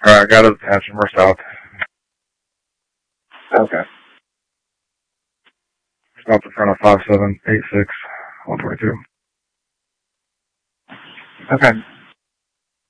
Alright, got his attention. We're south. Okay. Stopped in front of 5786 122. Okay.